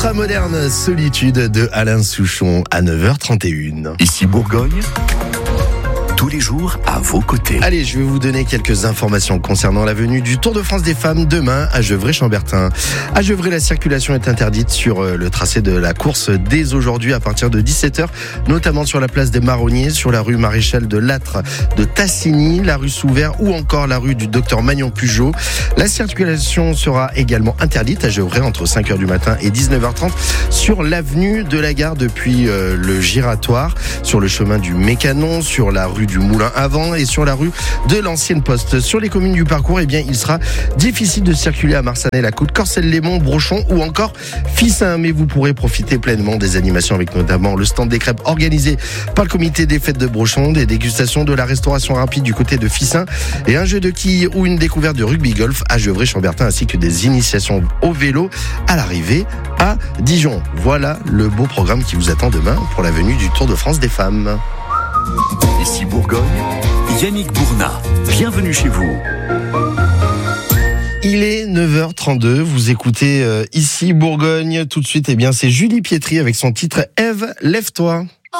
Ultramoderne Solitude de Alain Souchon à 9h31. Ici Bourgogne, tous les jours à vos côtés. Allez, je vais vous donner quelques informations concernant la venue du Tour de France des femmes demain à Gevrey-Chambertin. À Gevrey, la circulation est interdite sur le tracé de la course dès aujourd'hui à partir de 17h, notamment sur la place des Marronniers, sur la rue Maréchal de Lattre de Tassigny, la rue Souvert ou encore la rue du Docteur Magnon-Pujol. La circulation sera également interdite à Gevrey entre 5h du matin et 19h30 sur l'avenue de la Gare depuis le Giratoire, sur le chemin du Mécanon, sur la rue du Moulin avant et sur la rue de l'Ancienne Poste. Sur les communes du parcours, il sera difficile de circuler à Marsanais-la-Côte, Corcelles-les-Monts, Brochon ou encore Fissin, mais vous pourrez profiter pleinement des animations avec notamment le stand des crêpes organisé par le comité des fêtes de Brochon, des dégustations de la restauration rapide du côté de Fissin et un jeu de quilles ou une découverte de rugby-golf à Gevrey-Chambertin ainsi que des initiations au vélo à l'arrivée à Dijon. Voilà le beau programme qui vous attend demain pour la venue du Tour de France des femmes. Ici Bourgogne, Yannick Bournat, bienvenue chez vous. Il est 9h32, vous écoutez Ici Bourgogne. Tout de suite, c'est Julie Pietri avec son titre Ève, lève-toi.